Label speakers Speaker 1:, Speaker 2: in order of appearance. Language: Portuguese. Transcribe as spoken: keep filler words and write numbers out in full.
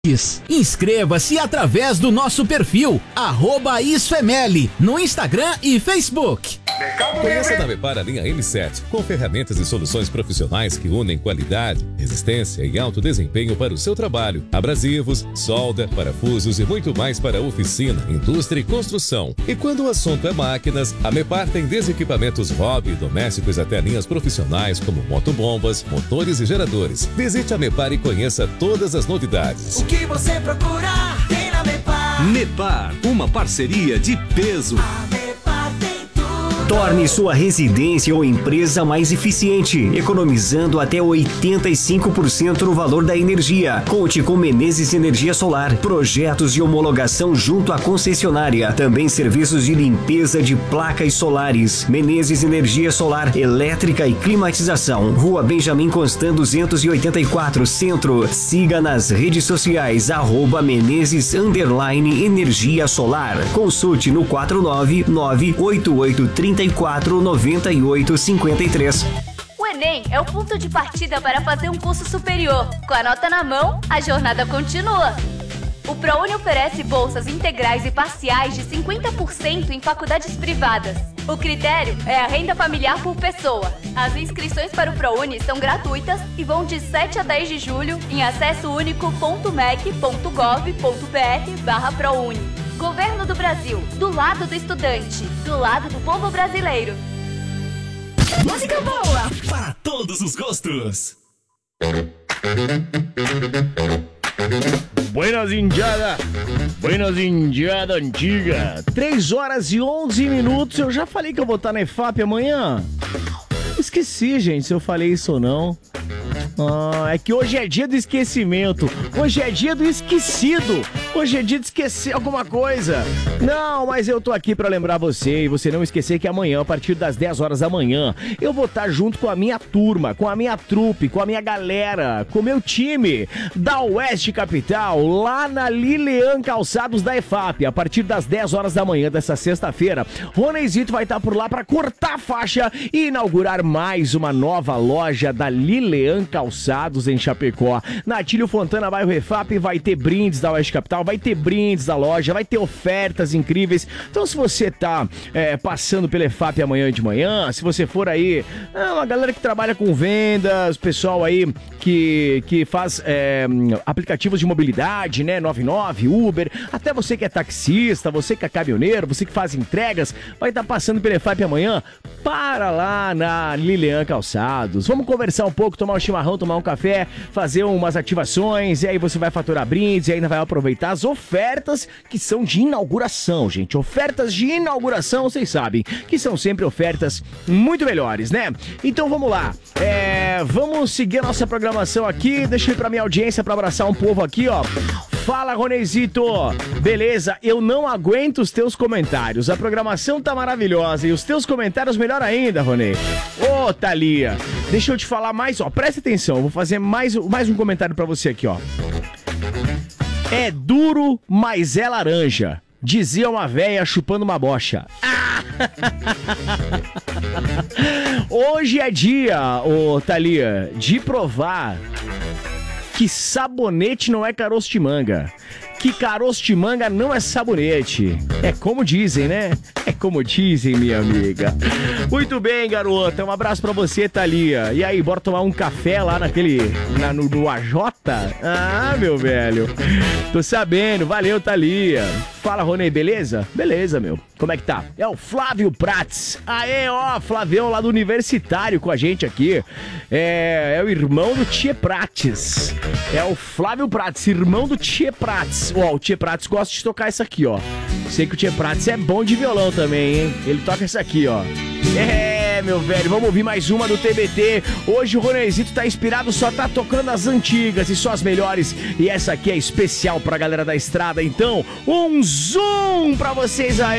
Speaker 1: Inscreva-se através do nosso perfil, arroba IsFemeli, no Instagram e Facebook.
Speaker 2: Conheça da Mepar a linha M sete, com ferramentas e soluções profissionais que unem qualidade, resistência e alto desempenho para o seu trabalho. Abrasivos, solda, parafusos e muito mais para oficina, indústria e construção. E quando o assunto é máquinas, a Mepar tem desde equipamentos hobby e domésticos até linhas profissionais como motobombas, motores e geradores. Visite a Mepar e conheça todas as novidades.
Speaker 3: O que você procura tem na Mepar.
Speaker 4: Mepar, uma parceria de peso.
Speaker 3: A Mepar tem tudo.
Speaker 5: Torne sua residência ou empresa mais eficiente, economizando até oitenta e cinco por cento no valor da energia. Conte com Menezes Energia Solar. Projetos de homologação junto à concessionária. Também serviços de limpeza de placas solares. Menezes Energia Solar, elétrica e climatização. Rua Benjamin Constant duzentos e oitenta e quatro, Centro. Siga nas redes sociais, arroba Menezes underline Energia Solar. Consulte no quatro nove nove oito oito três quatro nove oito cinco três.
Speaker 6: O Enem é o ponto de partida para fazer um curso superior. Com a nota na mão, a jornada continua. O ProUni oferece bolsas integrais e parciais de cinquenta por cento em faculdades privadas. O critério é a renda familiar por pessoa. As inscrições para o ProUni são gratuitas e vão de sete a dez de julho em acessounico ponto mec ponto gov ponto br barra ProUni. Governo do Brasil, do lado do estudante, do lado do povo brasileiro.
Speaker 3: Música boa
Speaker 4: para todos os gostos.
Speaker 7: Buenas indiada, buenas indiada antiga. três horas e onze minutos. Eu já falei que eu vou estar na E F A P amanhã. Esqueci, gente, se eu falei isso ou não. Ah, é que hoje é dia do esquecimento. Hoje é dia do esquecido. Hoje é dia de esquecer alguma coisa. Não, mas eu tô aqui pra lembrar você e você não esquecer que amanhã, a partir das dez horas da manhã, eu vou estar junto com a minha turma, com a minha trupe, com a minha galera, com o meu time da Oeste Capital, lá na Lilian Calçados da E F A P. A partir das dez horas da manhã dessa sexta-feira, Ronezito vai estar por lá pra cortar a faixa e inaugurar mais uma nova loja da Lilian Calçados em Chapecó. Na Atílio Fontana, bairro E F A P, vai ter brindes da Oeste Capital, vai ter brindes da loja, vai ter ofertas incríveis. Então, se você tá é, passando pela E F A P amanhã de manhã, se você for aí, é uma galera que trabalha com vendas, pessoal aí que, que faz é, aplicativos de mobilidade, né, noventa e nove, Uber, até você que é taxista, você que é caminhoneiro, você que faz entregas, vai estar passando pela E F A P amanhã, para lá na Lilian Calçados. Vamos conversar um pouco, tomar um chimarrão, tomar um café, fazer umas ativações, e aí você vai faturar brindes, e ainda vai aproveitar as ofertas que são de inauguração, gente. Ofertas de inauguração, vocês sabem, que são sempre ofertas muito melhores, né? Então vamos lá. É, vamos seguir a nossa programação aqui. Deixa eu ir pra minha audiência pra abraçar um povo aqui, ó. Fala, Ronezito. Beleza, eu não aguento os teus comentários. A programação tá maravilhosa e os teus comentários melhor ainda, Ronê. Ô, oh, Thalia, deixa eu te falar mais, ó. Presta atenção, eu vou fazer mais, mais um comentário pra você aqui, ó. É duro, mas é laranja. Dizia uma véia chupando uma bocha. Ah! Hoje é dia, ô Thalia, de provar que sabonete não é caroço de manga. Que caroço de manga não é sabonete. É como dizem, né? É como dizem, minha amiga. Muito bem, garota. Um abraço pra você, Thalia. E aí, bora tomar um café lá naquele... Na, no, no A J? Ah, meu velho. Tô sabendo. Valeu, Thalia. Fala, Rony, beleza? Beleza, meu. Como é que tá? É o Flávio Prats. Aê, ó, Flavião lá do Universitário com a gente aqui. É, é o irmão do Tchê Prates. É o Flávio Prats, irmão do Tchê Prates. Ó, o Tchê Prates gosta de tocar essa aqui, ó. Sei que o Tchê Prates é bom de violão também, hein? Ele toca essa aqui, ó. É, meu velho, vamos ouvir mais uma do T B T. Hoje o Ronezito tá inspirado, só tá tocando as antigas e só as melhores. E essa aqui é especial pra galera da estrada. Então, um zoom pra vocês aí.